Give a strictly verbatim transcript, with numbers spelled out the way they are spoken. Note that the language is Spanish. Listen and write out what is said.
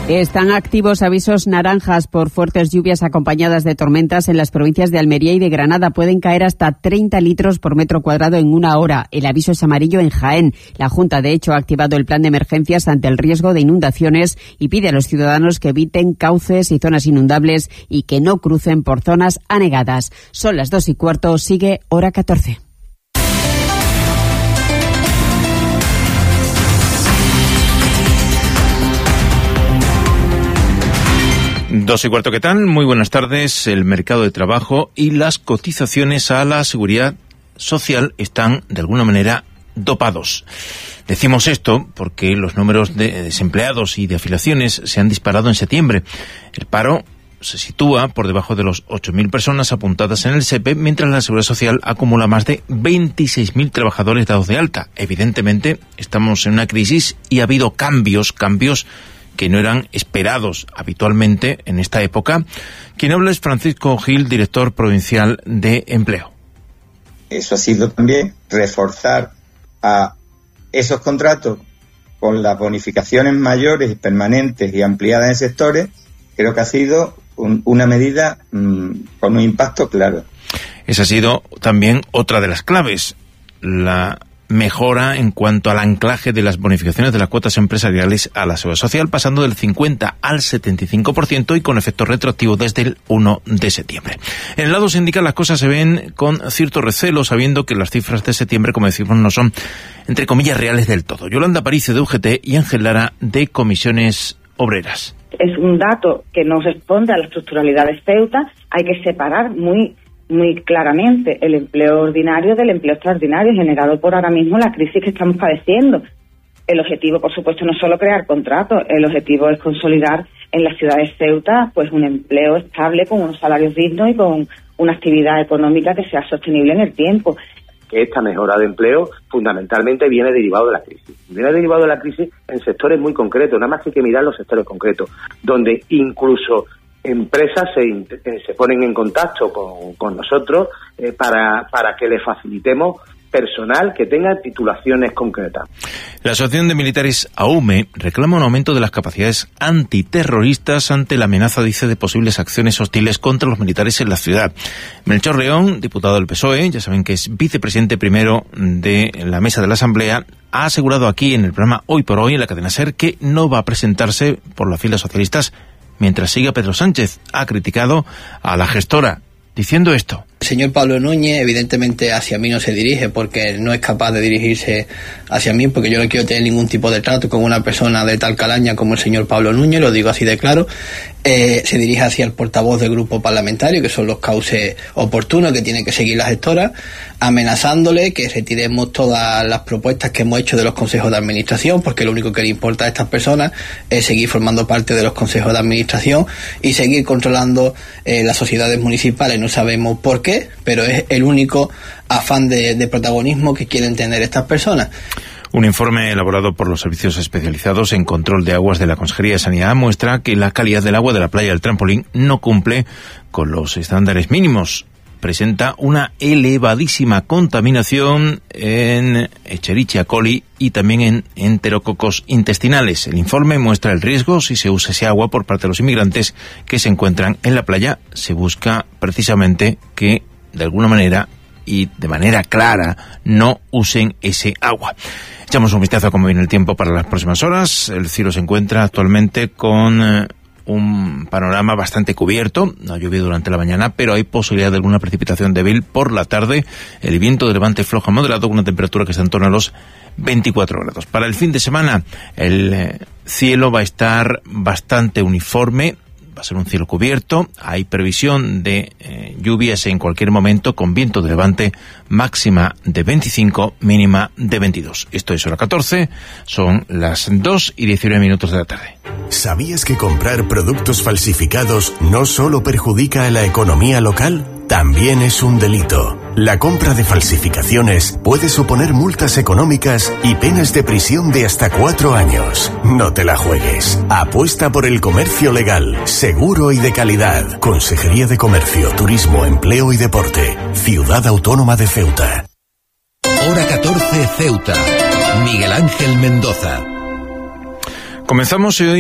Están activos avisos naranjas por fuertes lluvias acompañadas de tormentas en las provincias de Almería y de Granada. Pueden caer hasta treinta litros por metro cuadrado en una hora. El aviso es amarillo en Jaén. La Junta, de hecho, ha activado el plan de emergencias ante el riesgo de inundaciones y pide a los ciudadanos que eviten cauces y zonas inundables y que no crucen por zonas anegadas. Son las dos y cuarto, sigue Hora catorce. Dos y cuarto, ¿qué tal? Muy buenas tardes. El mercado de trabajo y las cotizaciones a la seguridad social están, de alguna manera, dopados. Decimos esto porque los números de desempleados y de afiliaciones se han disparado en septiembre. El paro se sitúa por debajo de los ocho mil personas apuntadas en el S E P E, mientras la Seguridad Social acumula más de veintiséis mil trabajadores dados de alta. Evidentemente, estamos en una crisis y ha habido cambios, cambios que no eran esperados habitualmente en esta época. Quien habla es Francisco Gil, director provincial de Empleo. Eso ha sido también reforzar a esos contratos con las bonificaciones mayores, permanentes y ampliadas en sectores. Creo que ha sido un, una medida mmm, con un impacto claro. Esa ha sido también otra de las claves, la mejora en cuanto al anclaje de las bonificaciones de las cuotas empresariales a la Seguridad Social, pasando del cincuenta al setenta y cinco por ciento y con efecto retroactivo desde el uno de septiembre. En el lado sindical las cosas se ven con cierto recelo, sabiendo que las cifras de septiembre, como decimos, no son, entre comillas, reales del todo. Yolanda Aparicio, de U G T, y Ángel Lara, de Comisiones Obreras. Es un dato que no responde a la estructuralidad de Ceuta. Hay que separar muy muy claramente el empleo ordinario del empleo extraordinario generado por ahora mismo la crisis que estamos padeciendo. El objetivo, por supuesto, no es solo crear contratos, el objetivo es consolidar en la ciudad de Ceuta pues un empleo estable con unos salarios dignos y con una actividad económica que sea sostenible en el tiempo. Que esta mejora de empleo fundamentalmente viene derivado de la crisis. Viene derivado de la crisis en sectores muy concretos, nada más que hay que mirar los sectores concretos, donde incluso empresas se, se ponen en contacto con, con nosotros eh, para, para que les facilitemos personal que tenga titulaciones concretas. La Asociación de Militares AUME reclama un aumento de las capacidades antiterroristas ante la amenaza, dice, de posibles acciones hostiles contra los militares en la ciudad. Melchor León, diputado del P S O E, ya saben que es vicepresidente primero de la mesa de la Asamblea, ha asegurado aquí en el programa Hoy por Hoy, en la cadena SER, que no va a presentarse por las filas socialistas mientras siga Pedro Sánchez. Ha criticado a la gestora diciendo esto. El señor Pablo Núñez evidentemente hacia mí no se dirige porque no es capaz de dirigirse hacia mí, porque yo no quiero tener ningún tipo de trato con una persona de tal calaña como el señor Pablo Núñez, lo digo así de claro. Eh, se dirige hacia el portavoz del grupo parlamentario, que son los cauces oportunos que tiene que seguir la gestora, amenazándole que retiremos todas las propuestas que hemos hecho de los consejos de administración, porque lo único que le importa a estas personas es seguir formando parte de los consejos de administración y seguir controlando eh, las sociedades municipales. No sabemos por qué, pero es el único afán de, de protagonismo que quieren tener estas personas. Un informe elaborado por los servicios especializados en control de aguas de la Consejería de Sanidad muestra que la calidad del agua de la playa del Trampolín no cumple con los estándares mínimos. Presenta una elevadísima contaminación en Escherichia coli y también en enterococos intestinales. El informe muestra el riesgo si se usa ese agua por parte de los inmigrantes que se encuentran en la playa. Se busca precisamente que, de alguna manera y de manera clara, no usen ese agua. Echamos un vistazo a cómo viene el tiempo para las próximas horas. El cielo se encuentra actualmente con eh, un panorama bastante cubierto. No ha llovido durante la mañana, pero hay posibilidad de alguna precipitación débil por la tarde. El viento de levante flojo a moderado con una temperatura que está en torno a los veinticuatro grados. Para el fin de semana, el eh, cielo va a estar bastante uniforme. Va a ser un cielo cubierto, hay previsión de eh, lluvias en cualquier momento con viento de levante, máxima de veinticinco, mínima de veintidós. Esto es Hora catorce, son las dos y diecinueve minutos de la tarde. ¿Sabías que comprar productos falsificados no solo perjudica a la economía local? También es un delito. La compra de falsificaciones puede suponer multas económicas y penas de prisión de hasta cuatro años. No te la juegues. Apuesta por el comercio legal, seguro y de calidad. Consejería de Comercio, Turismo, Empleo y Deporte. Ciudad Autónoma de Ceuta. Hora catorce, Ceuta. Miguel Ángel Mendoza. Comenzamos hoy